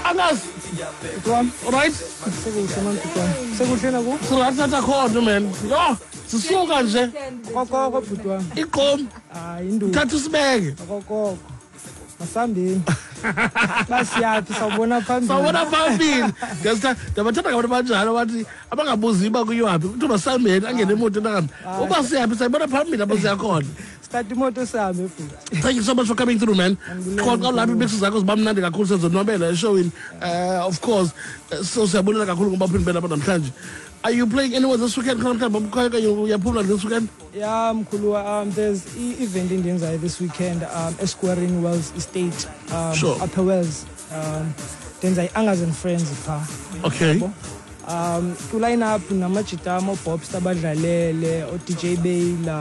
Angas. Right? Sirata khona man. Yo, sisuka nje. Kokoko butwa. Iqom. Induku. Thatha sibeke. Kokoko. Masambini. Basiyaphi sawubona phambili. Sawubona phambili. Ngesikhathi ndabathanda abantu abanjalo bathi abangabuzi ba kuyaphi. Uthi masambeni angene emoto nami. Uba siyaphi sayibona phambili abasiya khona. Start imoto sami futhi. Thank you so much for coming through, man. Khona lapha imixes zakho zibamnandi kakhulu sezonwabela showing of course so siyabulela kakhulu ngoba uphinde lapha namhlanje. Are you playing anywhere this weekend? Uyaphumla this weekend? Yeah, mkhulu, there's event in Denza this weekend, Esquire Wells Estate, sure. Upper Wells. Denza Angas and Friends. Okay. To line up namachitamo pops tabadlalele or DJ Bayla.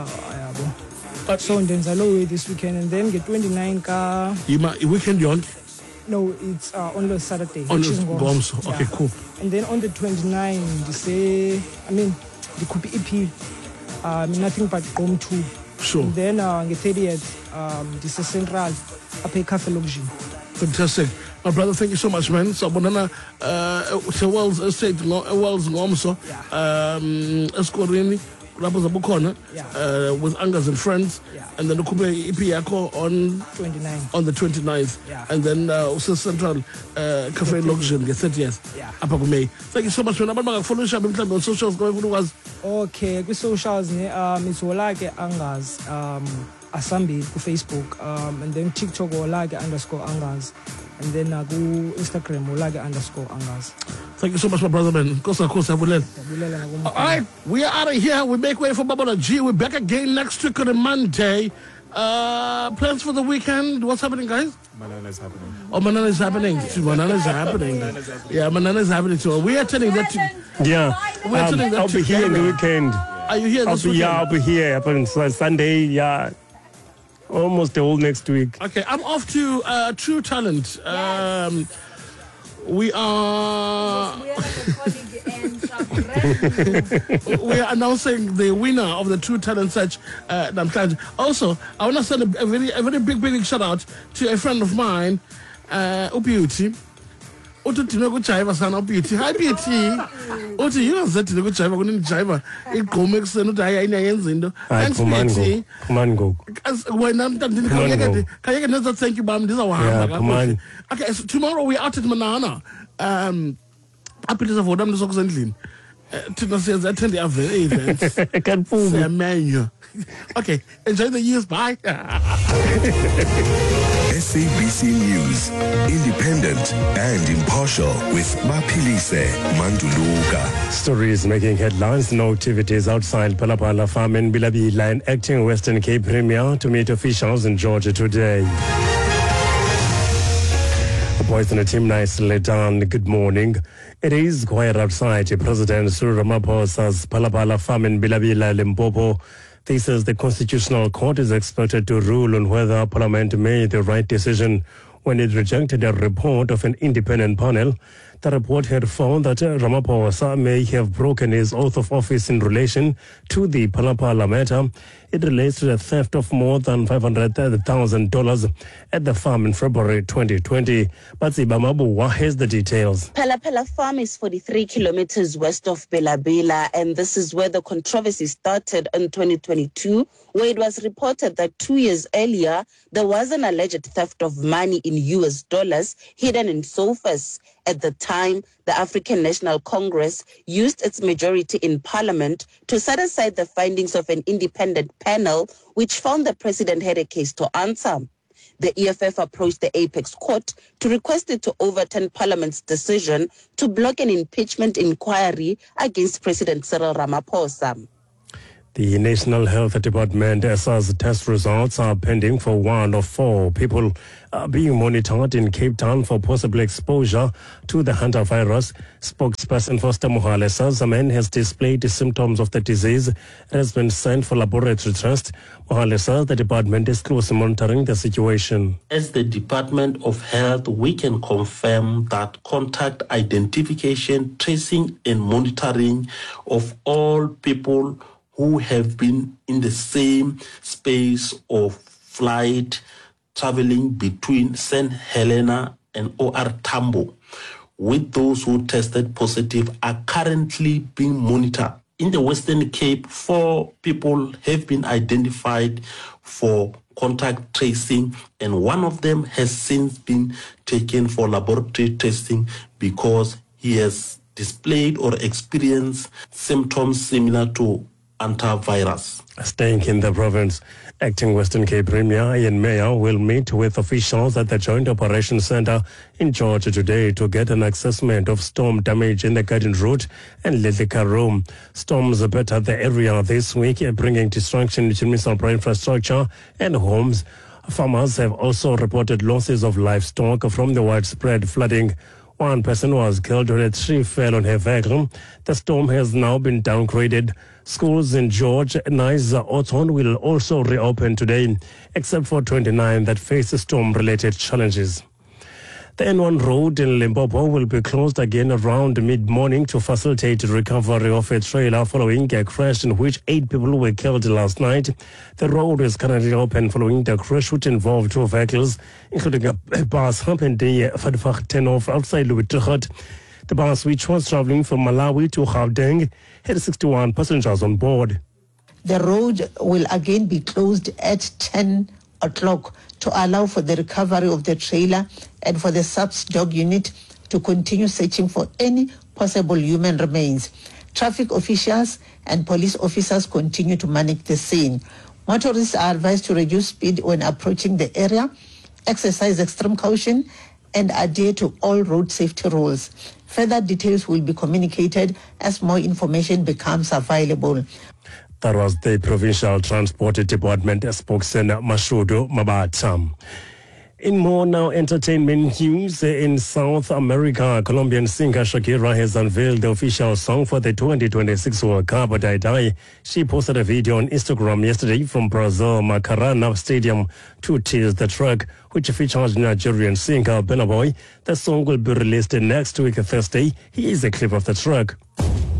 So Denza low this weekend, and then get 29 car. Weekend yon? No, it's on Saturday. On Goms. Okay, yeah. Cool. And then on the 29th, the could be EP, nothing but Gom 2. Sure. And then on the 30th, this is Central, I pay Cafe Luxury. Fantastic. My brother, thank you so much, man. So, Banana, Wells Estate, Wells Gomso, Escorini, Rappers Abukona, with Angas and Friends. Yeah. And then the Kube Ipiako on 29th. On the 29th. Yeah. And then Central Cafe Luxury, the 30th. Yeah. May. Thank you so much, man. I'm follow Shabim on socials. Okay, with socials, it's Olage Angas, Asambi, Facebook, and then TikTok Olage _Angas. And then I go Instagram Olage _Angas. Thank you so much, my brother, man. Of course, all right, we are out of here. We make way for Babala G. We're back again next week on a Monday. Plans for the weekend? What's happening, guys? Manana is happening. Oh, Manana is happening. Manana is happening. Yeah, Manana is happening. So we are attending that. I'll be here in the weekend. Are you here this weekend? Yeah, I'll be here. On Sunday, yeah. Almost the whole next week. Okay, I'm off to True Talent. We are we are announcing the winner of the True Talent Search. Also, I want to send a very big shout out to a friend of mine, Upiuti. Hi Beauty. Uthi yingazethi lokujiva kuninijiva igqome kusena uthi hayi ayenza into. Thanks Beauty. Kumango. Wena mntana kayeke nenza thank you bam ndizawuhamba kakhulu. Okay, so tomorrow we out at Manana. Aphelisa for them ndizokuzendlini. Thina siyenza attend the events. Kaniphume. Okay, enjoy the years. Bye. SABC News, independent and impartial with Mapilise Manduluka. Stories making headlines. No activities outside Palapala Farm in Bilabila and acting Western Cape Premier to meet officials in Georgia today. The boys in the team nicely done. Good morning. It is quiet outside President Cyril Ramaphosa's Palapala Farm in Bilabila, Limpopo. This is the Constitutional Court is expected to rule on whether Parliament made the right decision when it rejected a report of an independent panel. The report had found that Ramaphosa may have broken his oath of office in relation to the Palapala matter. It relates to the theft of more than $500,000 at the farm in February 2020. But Zibamabuwa has the details. Palapala Farm is 43 kilometers west of Bilabila, and this is where the controversy started in 2022, where it was reported that 2 years earlier, there was an alleged theft of money in US dollars hidden in sofas. At the time, the African National Congress used its majority in parliament to set aside the findings of an independent panel, which found the president had a case to answer. The EFF approached the Apex Court to request it to overturn Parliament's decision to block an impeachment inquiry against President Cyril Ramaphosa. The National Health Department says test results are pending for 1 of 4 people being monitored in Cape Town for possible exposure to the hantavirus. Spokesperson Foster Mohale says a man has displayed the symptoms of the disease and has been sent for laboratory test. Mohale says the department is closely monitoring the situation. As the Department of Health, we can confirm that contact identification, tracing and monitoring of all people who have been in the same space of flight traveling between St. Helena and OR Tambo with those who tested positive are currently being monitored. In the Western Cape, 4 people have been identified for contact tracing, and one of them has since been taken for laboratory testing because he has displayed or experienced symptoms similar to antivirus. Staying in the province, acting Western Cape Premier Ian Meyer will meet with officials at the Joint Operations Centre in Georgia today to get an assessment of storm damage in the Garden Route and Little Karoo. Storms battered the area this week, bringing destruction to municipal infrastructure and homes. Farmers have also reported losses of livestock from the widespread flooding. One person was killed when a tree fell on her vehicle. The storm has now been downgraded. Schools in George, Niza, Oton will also reopen today, except for 29 that face storm-related challenges. The N1 road in Limpopo will be closed again around mid-morning to facilitate recovery of a trailer following a crash in which 8 people were killed last night. The road is currently open following the crash, which involved 2 vehicles, including a bus happened in Fadfach outside Louis Trichet. The bus, which was traveling from Malawi to Gauteng, had 61 passengers on board. The road will again be closed at 10 o'clock to allow for the recovery of the trailer and for the SAPS dog unit to continue searching for any possible human remains. Traffic officials and police officers continue to manage the scene. Motorists are advised to reduce speed when approaching the area, exercise extreme caution, and adhere to all road safety rules. Further details will be communicated as more information becomes available. That was the Provincial Transport Department spokesman Mashudu Mabata. In more now entertainment news, in South America, Colombian singer Shakira has unveiled the official song for the 2026 World Cup, Dai Dai. She posted a video on Instagram yesterday from Brazil Macarena Stadium to tease the track, which features Nigerian singer Burna Boy. The song will be released next week, Thursday. Here is a clip of the track.